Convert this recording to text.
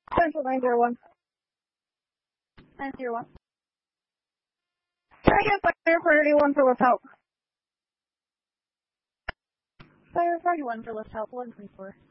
Central 901. 901. Can I get fire for 31 for lift help? Fire 41 for lift help, 134.